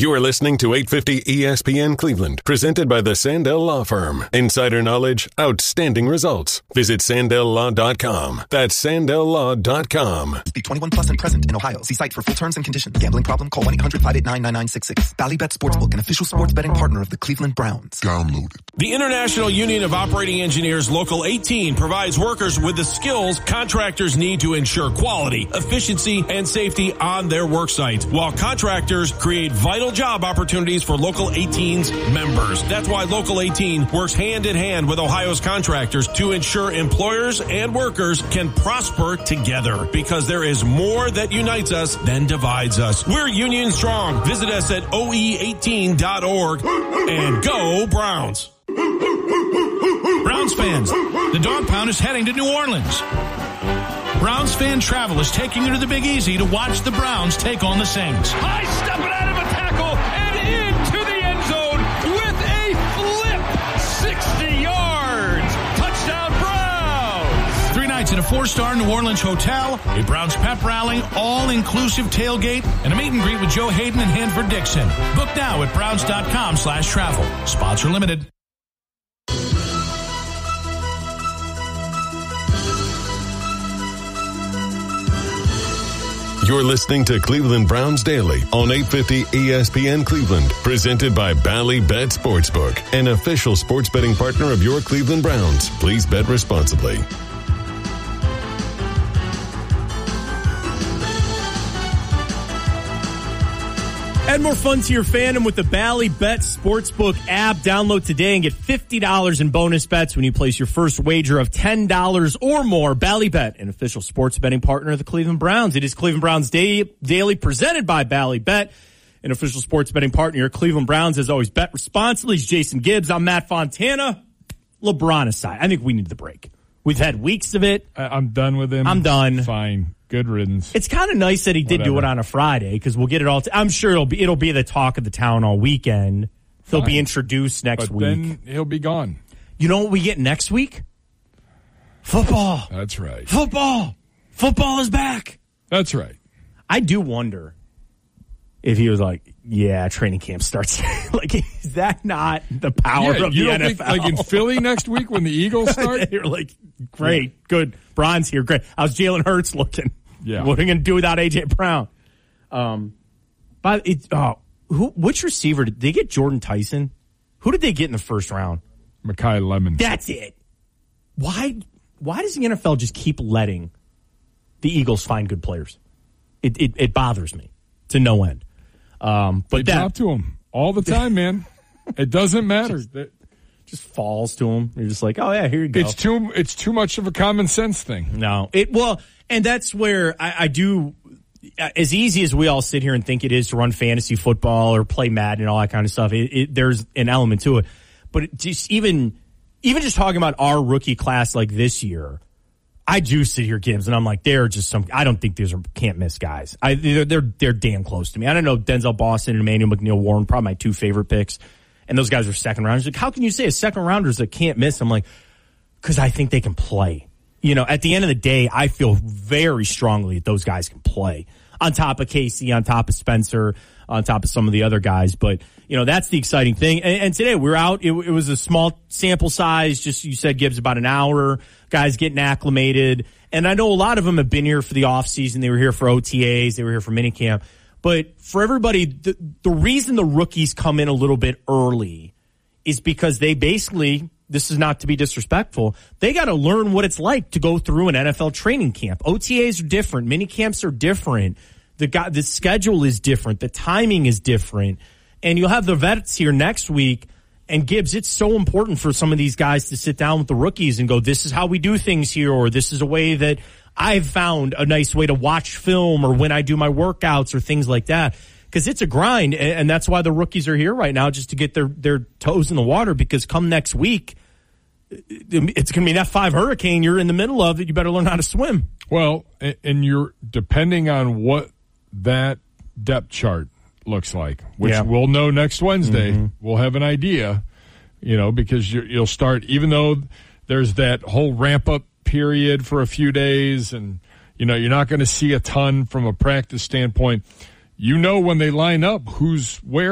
You are listening to 850 ESPN Cleveland, presented by the Sandell Law Firm. Insider knowledge, outstanding results. Visit SandellLaw.com. That's SandellLaw.com. Be 21 plus and present in Ohio. See site for full terms and conditions. Gambling problem? Call 1-800-589-9966. Bally Bet Sportsbook, an official sports betting partner of the Cleveland Browns. Download it. The International Union of Operating Engineers Local 18 provides workers with the skills contractors need to ensure quality, efficiency, and safety on their work site, while contractors create vital job opportunities for Local 18's members. That's why Local 18 works hand in hand with Ohio's contractors to ensure employers and workers can prosper together, because there is more that unites us than divides us. We're union strong. Visit us at oe18.org and go Browns. Browns fans, the Dog Pound is heading to New Orleans. Browns fan travel is taking you to the Big Easy to watch the Browns take on the Saints. High stepping out of a tackle and into the end zone with a flip. 60 yards. Touchdown Browns. 3 nights at a 4-star New Orleans hotel, a Browns pep rally, all-inclusive tailgate, and a meet and greet with Joe Hayden and Hanford Dixon. Book now at browns.com/travel. Sponsor limited. You're listening to Cleveland Browns Daily on 850 ESPN Cleveland, presented by Bally Bet Sportsbook, an official sports betting partner of your Cleveland Browns. Please bet responsibly. Add more fun to your fandom with the Bally Bet Sportsbook app. Download today and get $50 in bonus bets when you place your first wager of $10 or more. Bally Bet, an official sports betting partner of the Cleveland Browns. It is Cleveland Browns Daily presented by Bally Bet, an official sports betting partner of your Cleveland Browns. As always, bet responsibly. He's Jason Gibbs. I'm Matt Fontana. LeBron aside, I think we need the break. We've had weeks of it. I'm done with him. I'm done. Fine. Good riddance. It's kind of nice that he did do it on a Friday, because we'll get it all. I'm sure it'll be the talk of the town all weekend. He'll be introduced next week. Then he'll be gone. You know what we get next week? Football. That's right. Football. Football is back. That's right. I do wonder if he was like, yeah, training camp starts. Like, is that not the power of the NFL? Think, like in Philly next week when the Eagles start? You're like, great, good. Bron's here, great. How's Jalen Hurts looking? Yeah. What are we going to do without A.J. Brown? Which receiver? Did they get Jordan Tyson? Who did they get in the first round? Mekhi Lemon. That's it. Why does the NFL just keep letting the Eagles find good players? It bothers me to no end. But they drop to him all the time, man. It doesn't matter. Just falls to him. You're just like, oh yeah, here you go. It's too much of a common sense thing. No, and that's where I do. As easy as we all sit here and think it is to run fantasy football or play Madden and all that kind of stuff, there's an element to it. But just even just talking about our rookie class like this year, I do sit here, Gibbs, and I'm like, they're just some. I don't think these are can't miss guys. They're damn close to me. I don't know, Denzel Boston and Emmanuel McNeil-Warren, probably my two favorite picks, and those guys are second rounders. Like, how can you say a second rounders that can't miss? I'm like, because I think they can play. You know, at the end of the day, I feel very strongly that those guys can play. On top of Casey, on top of Spencer, on top of some of the other guys. But, you know, that's the exciting thing. And today we're out. It was a small sample size, just you said, Gibbs, about an hour. Guys getting acclimated. And I know a lot of them have been here for the offseason. They were here for OTAs. They were here for minicamp. But for everybody, the reason the rookies come in a little bit early is because they basically, this is not to be disrespectful, they got to learn what it's like to go through an NFL training camp. OTAs are different. Minicamps are different. The schedule is different. The timing is different. And you'll have the vets here next week. And Gibbs, it's so important for some of these guys to sit down with the rookies and go, this is how we do things here, or this is a way that I've found a nice way to watch film, or when I do my workouts or things like that. Because it's a grind, and that's why the rookies are here right now, just to get their toes in the water, because come next week, it's going to be an F5 hurricane you're in the middle of that you better learn how to swim. Well, and you're depending on what that depth chart looks like, which we'll know next Wednesday. Mm-hmm. We'll have an idea, you know, because you'll start, even though there's that whole ramp-up period for a few days, and, you know, you're not going to see a ton from a practice standpoint. You know when they line up who's where.